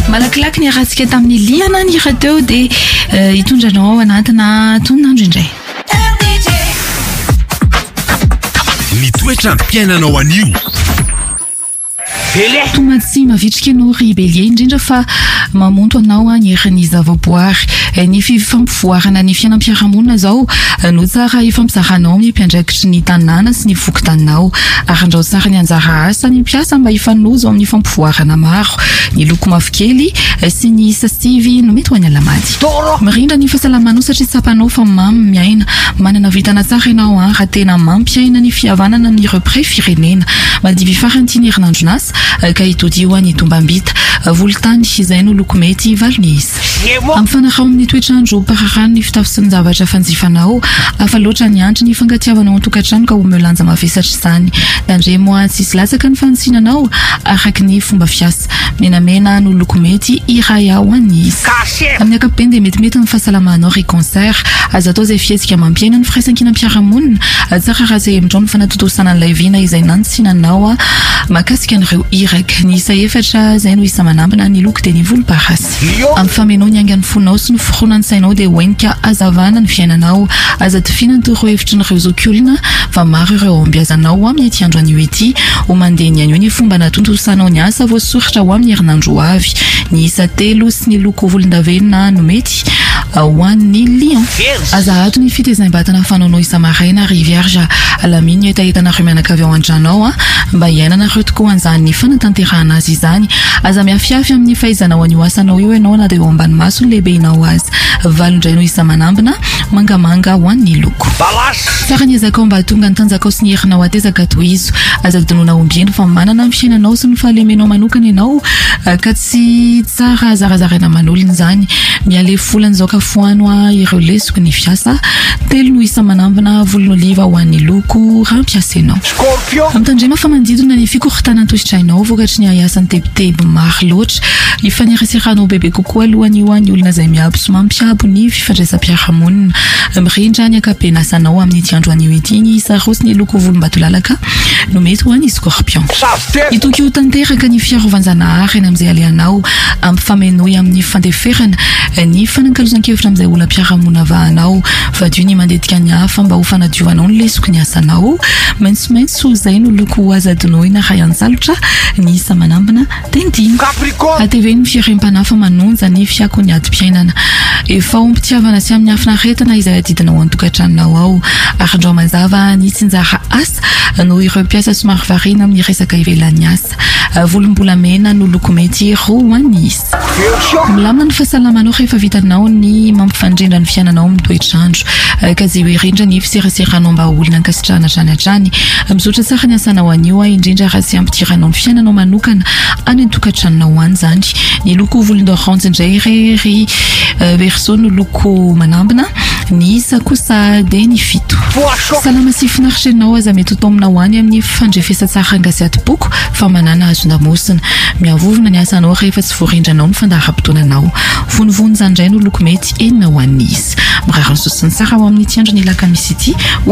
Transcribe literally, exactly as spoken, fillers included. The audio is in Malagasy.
malakilaky ny ratsika tamin'ny liana ny radio dia hitondranao anatina tononandro indray. Ny toetrandrom-piainanao anio tomatsy mavitrika anao ribelie indrindra fa mamonto anao ny herin'ny zavaboary ny fifampivoarana ny fiainam-piarahamonina zao no tsara ifampizaranao amin'ny mpiandraikitry ny tanàna sy ny fokotanao ary andrao tsara ny anjara asa ny mpiasa mba hifanozo amin'ny fampivoarana maro ny loko mavokely sy ny isa sivy no mety ho any alamady mirindra ny fahasalamanao satria tsapanao fa mamy miaina manana vitana tsara ianao an raha tena mampiaina ny fihavanana amin'ireo pray firenena mandivy farany ny herinandronasa ka hitodio ny tombambita volotany izay no loko mety valony isa amin'ny fanarao amin'ny toetrandro pararano ny fitafy sy ny zavatra fanjifanao afa loatra ny antry ny fangatiavanao an-tokantrano ka omelanja mavesatra izany dandre moa tsisy latsaka ny fansinanao araky ny fomba fiasa menamena no loko mety iray ao any isa amin'ny akapobeny dia metimety ny fahasalamanao ry concert aza atao izay fietsika mampiaina ny firaisan-kinam-piarahamonina tsara raha izay amin'izao ny fanatotosana an'ilay vina izay nansinanao makasika an'ireo iraka ny isa efatra izay no isa manambina ny loko dia ny volomparasy amin'ny famenao ny angan'ny fonao sy ny fironany sainao dia hoenika azavana ny fiainanao aza tifinany toro hevitry n'ireo zokiolona fa maro ireo ambiazanao amin'ny ety andro an'io ety ho mandeha ny anio ny fomba natontosanao ny asa voasoritra ho amin'ny herinandro avy ny isa telo sy ny loko volondavenona no mety ho an'ny lion aza ato ny fitaizam-batana fanaonao isa maraina ry vierge alaminy etaetanareo mianakavy ao an-drano mba hiainanareo tokoa an'izany fanatanterahana azy izany aza miafiafy amin'ny fahaizanao an'io asanao io ianao na dia eo ambany maso ny lehibenao azy valondrainao isa manambina mangamanga ho an'ny loko tsara ny ezakao mba tonga ny tanjakao sy ny herinao atezaka toizo aza dinona ombieny fa manana amin'ny fiainanao sy ny fahalemenao manokana ianao ka tsy tsara zarazaraina manolina izany miale folany zao ka foano ireo lesoko ny fiasa telo no isa manambina volon'oliva ho an'ny loko rampiasainao amin'ny tandrema fa mandidona ny fikoritana antositrainao vokatry ny ahiasan'ny tebiteby maro loatra ifaneraseranao bebe kokoa alohan'io ny olona izay miabo sy mampiabo ny fifandraisam-piarahamonina mirindra ny akapenasanao amin'ny ity andro an'io ety ny isa rosy ny loko volombatolaka no mety ho an'ny scorpion itoky ho tanteraka ny fiarovanjanahary eny amin'izay aleanao ampifamenoy amin'ny fandeferana ny fanankalozan-kevitra amin'izay olona mpiarahamonina vahanao vadio ny mandetika ny hafa mba ho fanadiovanao ny lesoko ny asanao maintsomaintso izay no loko azadinoina raha anjalotra ny isa manambina tendiny atv ny fiarem-panafa manonja ny fiako ny adi-piainana efa ompitiavana sy amin'ny afinaretana izay adidinao an-tokantranonao ao ary andro mazava ny tsinjara asa no ireo mpiasa somary variana amin'ny resaka ivelan'ny asa volombolamena no loko mety roa an'ny isa milamina ny fahasalamanao rehefa vitanao ny mampifandrindra ny fiainanao amin'ny toetrandro ka zay hoe rindra ny fiseraseranao mba olona ankasitrahana hatrany hatrany mizotra tsara ny asanao an'io indrindra raha sy ampitiranao ny fiainanao manokana any an-tokantranonao any zany ny loko volondoranjy indray rery verso no loko manambina ny isa kosa dia ny fito salama sy finaritra ianao aza mety hotominao any amin'ny fandrefesa-tsara ngasiaty-poko fa manana azondamosina miavovona ny asanao rehefa tsy voarindranao ny fandahara-potoananao vonovony zany indray no loko mety enina ho an'ny isa mirarany sosiny tsara ao amin'ny tiandro ny laka misy ity